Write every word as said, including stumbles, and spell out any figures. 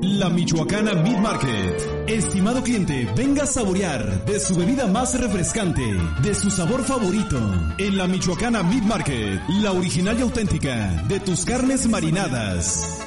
La Michoacana Meat Market. Estimado cliente, venga a saborear de su bebida más refrescante, de su sabor favorito. En La Michoacana Meat Market, la original y auténtica de tus carnes marinadas.